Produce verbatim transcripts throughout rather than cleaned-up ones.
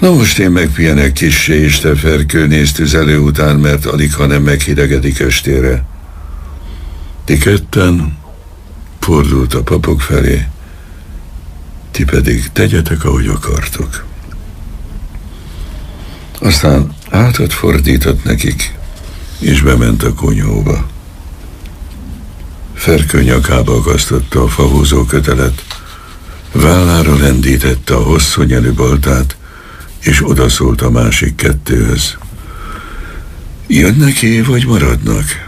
Na most én megpihenek kissé, és te, Ferkő, néz tüzelő után, mert alig, ha nem meghidegedik estére. Ti ketten fordult a papok felé, ti pedig tegyetek, ahogy akartok. Aztán hátat fordított nekik, és bement a konyhóba. Ferkő nyakába akasztotta a fahúzó kötelet, vállára lendítette a hosszú nyelű baltát, és odaszólt a másik kettőhöz. Jönnek ki, vagy maradnak?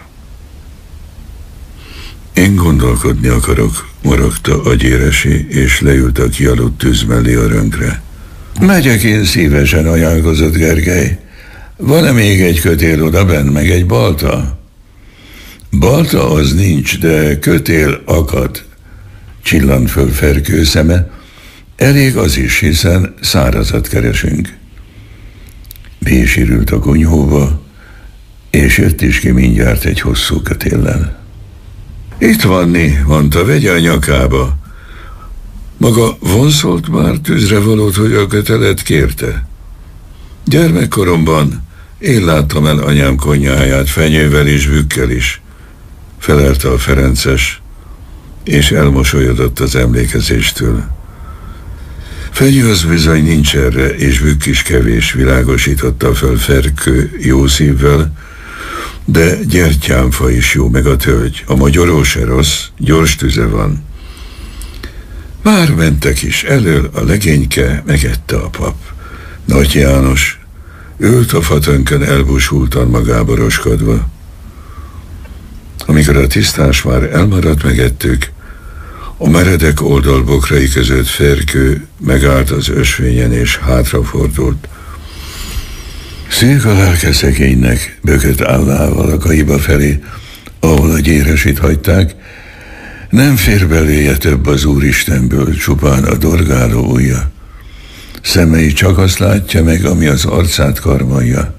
Én gondolkodni akarok, morogta Agyéresi, és leült a kialudt tűz mellé a rönkre. Megyek én szívesen, ajánlkozott Gergely. Van-e még egy kötél odabenn, meg egy balta? Balta az nincs, de kötél akad, csillant föl Ferkő szeme. Elég az is, hiszen szárazat keresünk. Bésirült a konyhóba, és jött is ki mindjárt egy hosszú kötéllel. Itt vanni, mondta, vegye a nyakába. Maga vonszolt már tűzre valót, hogy a kötelet kérte? Gyermekkoromban én láttam el anyám konyháját fenyővel és bükkel is, felelte a ferences, és elmosolyodott az emlékezéstől. Fenyő az bizony nincs erre, és bükk is kevés, világosította föl Ferkő jó szívvel, de gyertyámfa is jó, meg a tölgy. A magyaró se rossz, gyors tüze van. Már mentek is, elől a legényke megette a pap. Nagy János ült a fatönkön elbúsultan magába roskodva. Amikor a tisztás már elmaradt, megettük, a meredek oldalbokrai között Ferkő megállt az ösvényen és hátrafordult. Szűk a lelke szegénynek, bökött állával a kaiba felé, ahol a Gyéresit hagyták. Nem fér beléje több az Úristenből, csupán a dorgáló ujja. Szemei csak azt látja meg, ami az arcát karmolja.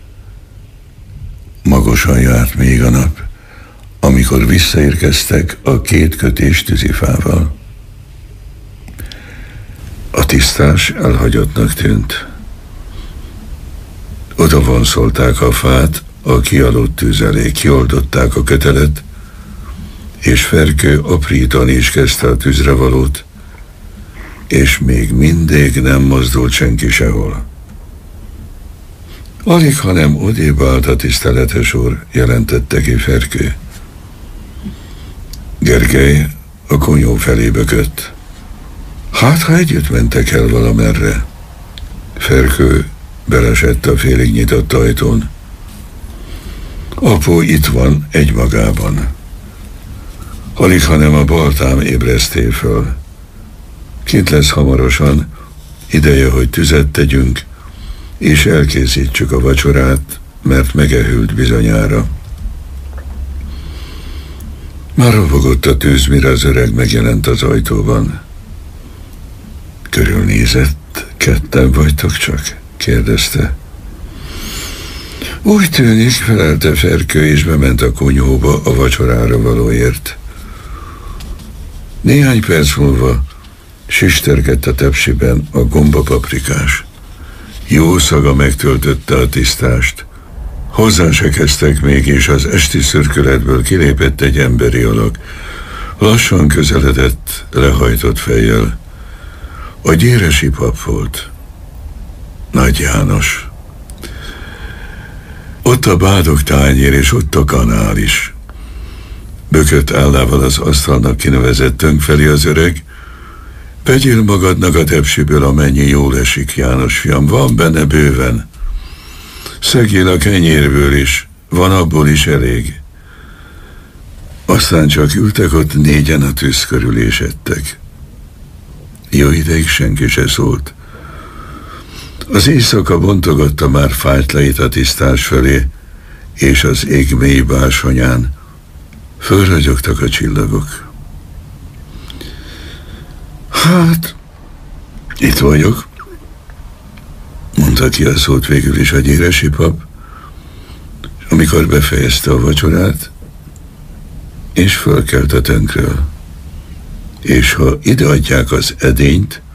Magosan járt még a nap, amikor visszaérkeztek a két kötés tűzifával. A tisztás elhagyottnak tűnt. Oda vonszolták a fát, a kialudt tűz elé, kioldották a kötelet, és Ferkő aprítani is kezdte a tűzre valót, és még mindig nem mozdult senki sehol. Alig, hanem odébb állt a tiszteletes úr, jelentette ki Ferkő. Gergely a konyhó felé bökött. Hát, ha együtt mentek el valamerre. Ferkő belesett a félig nyitott ajtón. Apu itt van, egymagában. Alig, hanem a baltám ébreszté föl. Kint lesz hamarosan, ideje, hogy tüzet tegyünk, és elkészítsük a vacsorát, mert megehült bizonyára. Már robogott a tűz, mire az öreg megjelent az ajtóban. Körülnézett, ketten vagytok csak? Kérdezte. Úgy tűnik, felelte Ferkő, és bement a konyhóba a vacsorára valóért. Néhány perc múlva sistergett a tepsiben a gombapaprikás. Jó szaga megtöltötte a tisztást. Hozzá se kezdtek még, és az esti szürkületből kilépett egy emberi alak. Lassan közeledett, lehajtott fejjel. A Gyéresi pap volt. Nagy János. Ott a bádog tányér, és ott a kanál is. Bökött állával az asztalnak kinevezett tönk felé az öreg. Vegyél magadnak a tepsiből, amennyi jól esik, János fiam, van benne bőven. Szegél a kenyérből is, van abból is elég. Aztán csak ültek ott négyen a tűz körül és ettek. Jó ideig senki se szólt. Az éjszaka bontogatta már fájtlait a tisztás felé, és az ég mély bársonyán fölragyogtak a csillagok. Hát, itt vagyok, mondta ki a szót végül is a Gyéresi pap, amikor befejezte a vacsorát, és fölkelt a tönkről. És ha ideadják az edényt,